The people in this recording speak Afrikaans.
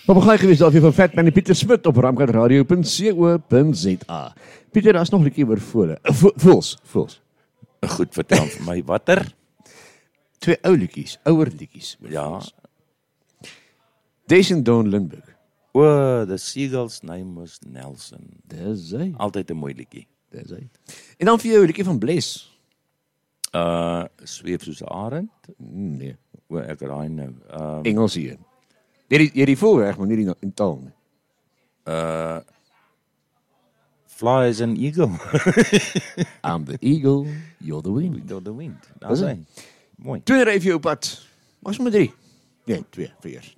Papegaai gewees daarvoor van Fat Man en Pieter Smit op ramkatradio.co.za. Pieter, daar is nog 'n liedjie oor voels. Goed, vertel vir my, watter? 2 ou liedjies, ouer liedjies. Ja. Daisy en Don Lindbergh. The Seagull's name was Nelson. Dis hy. Altyd 'n mooi liedjie. Dis hy. En dan vir jou 'n liedjie van Bless. Sweef soos 'n arend. Nee, Ek raai nou. Engels hier. Jy die volreg, maar nie die in taal nie. Fly as an eagle. I'm the eagle, you're the wind. Door the wind. Daar is hy. Mooi. 2 ry vir jou pad. Was maar 3. Nee, 2 vir eers.